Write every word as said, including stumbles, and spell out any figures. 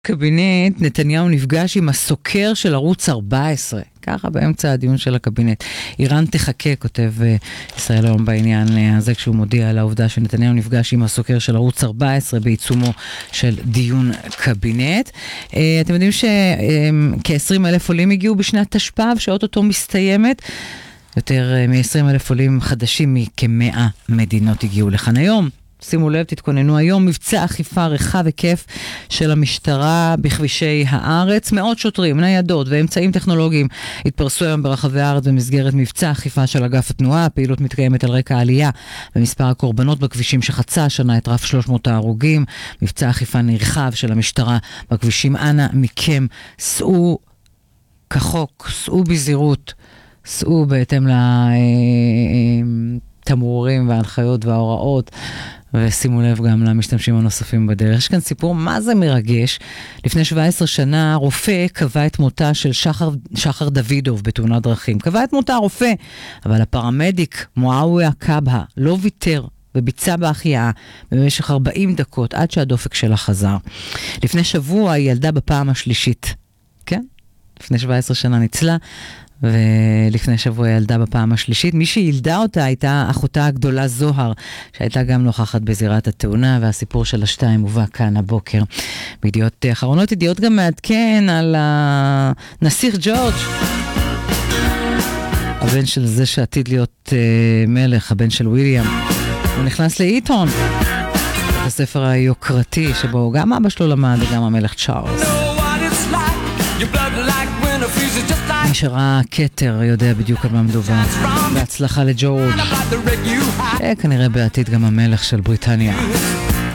קבינט, נתניהו נפגש עם הסוקר של ערוץ ארבע עשרה, ככה באמצע הדיון של הקבינט. איראן תחכה, כותב ישראל היום בעניין הזה, כשהוא מודיע על העובדה שנתניהו נפגש עם הסוקר של ערוץ ארבע עשרה בעיצומו של דיון קבינט. אתם יודעים שכ-עשרים אלף עולים הגיעו בשנת תשפ"ב, שאוטוטו מסתיימת. יותר מ-עשרים אלף עולים חדשים מכ-מאה מדינות הגיעו לכאן היום. שימו לב, תתכוננו היום, מבצע אכיפה רחב היקף של המשטרה בכבישי הארץ. מאות שוטרים, ניידות ואמצעים טכנולוגיים התפרסו היום ברחבי הארץ במסגרת מבצע אכיפה של אגף התנועה. הפעילות מתקיימת על רקע העלייה במספר הקורבנות בכבישים שחצה השנה את רף שלוש מאות ההרוגים. מבצע אכיפה נרחב של המשטרה בכבישים. אנא מכם, סעו כחוק, סעו בזהירות, סעו בהתאם לתמרורים וההנחיות וההוראות, ושימו לב גם למשתמשים הנוספים בדרך. יש כאן סיפור מה זה מרגש. לפני שבע עשרה שנה רופא קבע את מותה של שחר, שחר דוידוב בתאונת דרכים. קבע את מותה רופא, אבל הפרמדיק מועאוויה קבהה לא ויתר וביצע בהחייאה במשך ארבעים דקות עד שהדופק שלה חזר. לפני שבוע היא ילדה בפעם השלישית. כן? לפני שבע עשרה שנה ניצלה, ולפני שבוע ילדה בפעם השלישית. מי שילדה אותה הייתה אחותה הגדולה זוהר, שהייתה גם נוכחת בזירת התאונה, והסיפור של השתיים מובא כאן הבוקר. בידיעות אחרונות, ידיעות גם מעדכן על הנסיך ג'ורג', הבן של זה שעתיד להיות uh, מלך, הבן של וויליאם. הוא נכנס לאיטון, הספר היוקרתי, שבו גם אבא שלו למד וגם המלך צ'ארלס. מי שראה קטר יודע בדיוק על מה מדובר. בהצלחה לג'ורג', כנראה בעתיד גם המלך של בריטניה.